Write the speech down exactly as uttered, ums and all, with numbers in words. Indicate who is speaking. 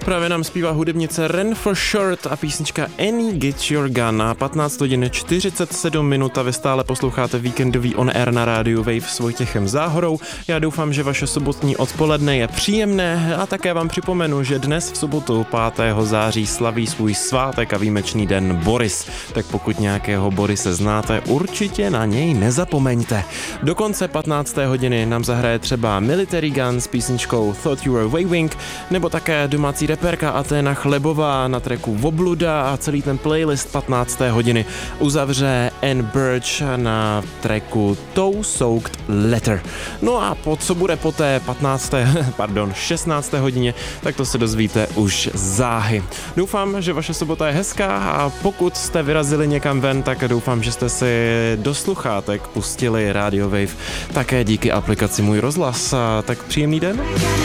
Speaker 1: Právě nám zpívá hudebnice Ren for Short a písnička Annie Get Your Gun. Na patnáct hodin čtyřicet sedm minut a vy stále posloucháte víkendový On Air na rádiu Wave s Vojtěchem Záhorou. Já doufám, že vaše sobotní odpoledne je příjemné a také vám připomenu, že dnes v sobotu pátého září slaví svůj svátek a výjimečný den Boris. Tak pokud nějakého Borise znáte, určitě na něj nezapomeňte. Do konce patnácté hodiny nám zahraje třeba Military Gun s písničkou Thought You Were Waving, nebo také domácí reperka Aténa Chlebová na tracku Vobluda a celý ten playlist patnácté hodiny uzavře Anne Birch na tracku Toe Soaked Letter. No a po, co bude po té patnácté, pardon, šestnácté hodině, tak to se dozvíte už záhy. Doufám, že vaše sobota je hezká a pokud jste vyrazili někam ven, tak doufám, že jste si do sluchátek pustili Radio Wave také díky aplikaci Můj rozhlas. A tak příjemný den.